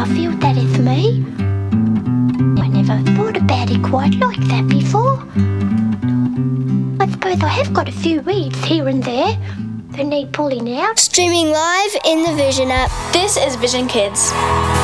I feel that is me. I never thought about it quite like that before. I suppose I have got a few weeds here and there that need pulling out. Streaming live in the Vision app. This is Vision Kids.